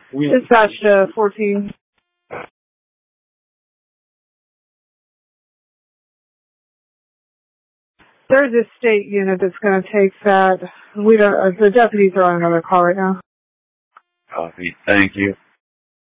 Dispatch 14. There's a state unit that's going to take that. The deputies are on another call right now. Copy. Thank you.